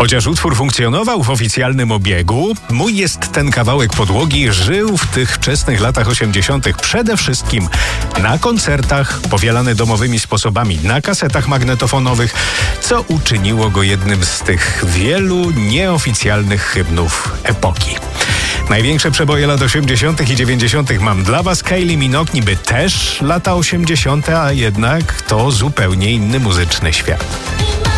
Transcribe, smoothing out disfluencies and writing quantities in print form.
Chociaż utwór funkcjonował w oficjalnym obiegu, Mój jest ten kawałek podłogi żył w tych wczesnych latach 80. przede wszystkim na koncertach, powielany domowymi sposobami na kasetach magnetofonowych, co uczyniło go jednym z tych wielu nieoficjalnych hymnów epoki. Największe przeboje lat 80. i 90. mam dla Was. Kylie Minogue niby też lata 80., a jednak to zupełnie inny muzyczny świat.